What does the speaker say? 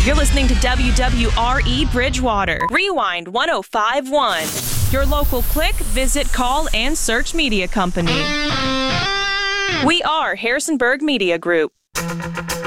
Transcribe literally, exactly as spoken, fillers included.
You're listening to W W R E Bridgewater. Rewind one oh five point one. Your local click, visit, call, and search media company. We are Harrisonburg Media Group.